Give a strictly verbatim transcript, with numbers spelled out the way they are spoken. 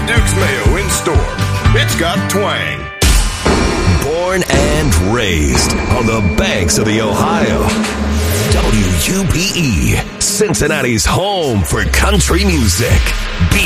Duke's Mayo in store. It's got twang. Born and raised on the banks of the Ohio. W U P E, Cincinnati's home for country music. B